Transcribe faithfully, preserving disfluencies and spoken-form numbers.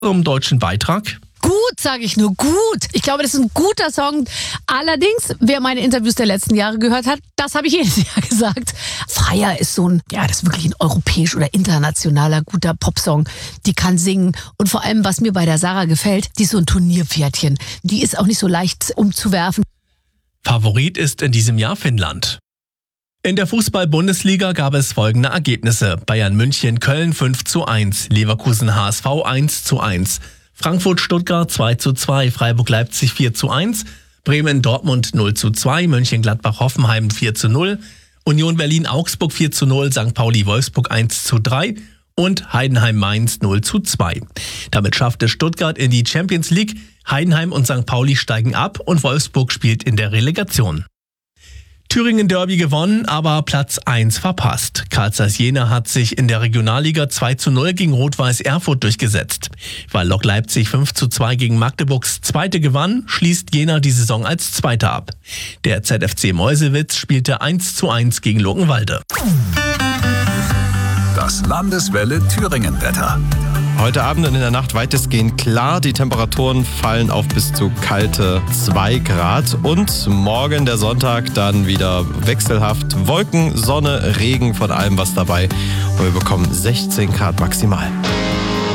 Zum deutschen Beitrag. Gut, sage ich nur, gut. Ich glaube, das ist ein guter Song. Allerdings, wer meine Interviews der letzten Jahre gehört hat, das habe ich jedes Jahr gesagt. Freier ist so ein, ja, das ist wirklich ein europäisch oder internationaler guter Popsong. Die kann singen. Und vor allem, was mir bei der Sarah gefällt, die ist so ein Turnierpferdchen. Die ist auch nicht so leicht umzuwerfen. Favorit ist in diesem Jahr Finnland. In der Fußball-Bundesliga gab es folgende Ergebnisse. Bayern München Köln fünf zu eins, Leverkusen H S V eins zu eins. Frankfurt-Stuttgart zwei zu zwei, Freiburg-Leipzig vier zu eins, Bremen-Dortmund null zu zwei, Mönchengladbach-Hoffenheim vier zu null, Union Berlin-Augsburg vier zu null, Sankt Pauli-Wolfsburg eins zu drei und Heidenheim-Mainz null zu zwei. Damit schaffte Stuttgart in die Champions League, Heidenheim und Sankt Pauli steigen ab und Wolfsburg spielt in der Relegation. Thüringen Derby gewonnen, aber Platz eins verpasst. Carl Zeiss Jena hat sich in der Regionalliga zwei zu null gegen Rot-Weiß Erfurt durchgesetzt. Weil Lok Leipzig fünf zu zwei gegen Magdeburgs Zweite gewann, schließt Jena die Saison als Zweiter ab. Der Z F C Meuselwitz spielte eins zu eins gegen Luckenwalde. Das Landeswelle Thüringen-Wetter. Heute Abend und in der Nacht weitestgehend klar. Die Temperaturen fallen auf bis zu kalte zwei Grad. Und morgen, der Sonntag, dann wieder wechselhaft Wolken, Sonne, Regen, von allem was dabei. Und wir bekommen sechzehn Grad maximal.